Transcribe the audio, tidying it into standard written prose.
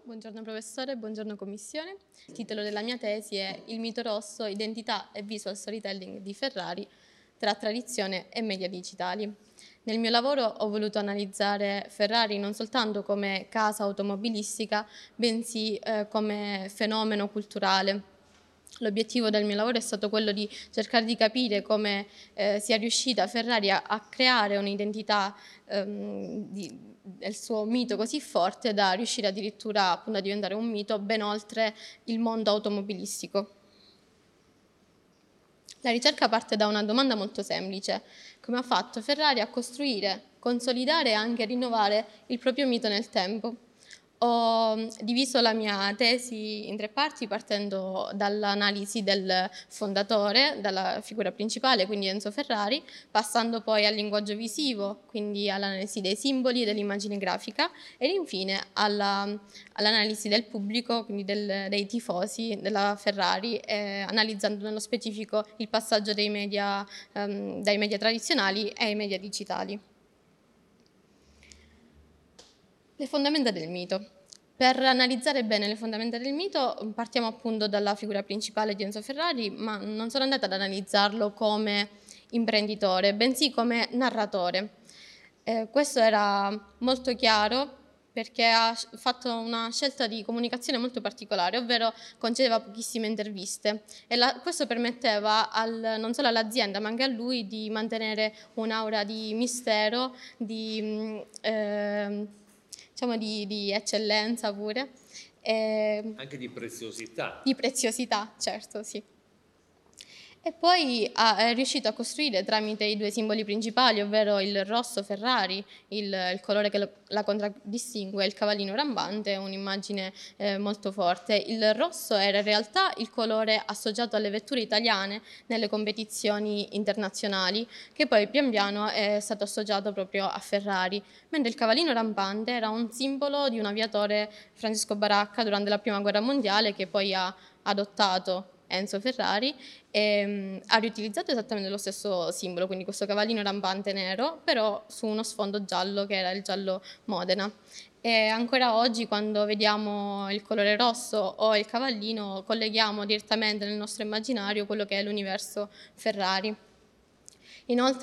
Buongiorno professore, buongiorno commissione. Il titolo della mia tesi è Il mito rosso, identità e visual storytelling di Ferrari tra tradizione e media digitali. Nel mio lavoro ho voluto analizzare Ferrari non soltanto come casa automobilistica, bensì come fenomeno culturale. L'obiettivo del mio lavoro è stato quello di cercare di capire come sia riuscita Ferrari a creare un'identità del suo mito così forte da riuscire addirittura appunto a diventare un mito ben oltre il mondo automobilistico. La ricerca parte da una domanda molto semplice: come ha fatto Ferrari a costruire, consolidare e anche rinnovare il proprio mito nel tempo? Ho diviso la mia tesi in 3 parti, partendo dall'analisi del fondatore, dalla figura principale, quindi Enzo Ferrari, passando poi al linguaggio visivo, quindi all'analisi dei simboli, dell'immagine grafica, ed infine all'analisi del pubblico, quindi dei tifosi della Ferrari, analizzando nello specifico il passaggio dai media tradizionali ai media digitali. Le fondamenta del mito. Per analizzare bene le fondamenta del mito partiamo appunto dalla figura principale di Enzo Ferrari, ma non sono andata ad analizzarlo come imprenditore, bensì come narratore. Questo era molto chiaro perché ha fatto una scelta di comunicazione molto particolare, ovvero concedeva pochissime interviste e questo permetteva non solo all'azienda ma anche a lui di mantenere un'aura di mistero, diciamo di eccellenza pure. Anche di preziosità. Di preziosità, certo, sì. E poi è riuscito a costruire tramite i 2 simboli principali, ovvero il rosso Ferrari, il colore che la contraddistingue, e il cavallino rampante, un'immagine molto forte. Il rosso era in realtà il colore associato alle vetture italiane nelle competizioni internazionali, che poi pian piano è stato associato proprio a Ferrari, mentre il cavallino rampante era un simbolo di un aviatore, Francesco Baracca, durante la Prima Guerra Mondiale, che poi ha adottato Enzo Ferrari e ha riutilizzato esattamente lo stesso simbolo, quindi questo cavallino rampante nero, però su uno sfondo giallo che era il giallo Modena. E ancora oggi, quando vediamo il colore rosso o il cavallino, colleghiamo direttamente nel nostro immaginario quello che è l'universo Ferrari. Inoltre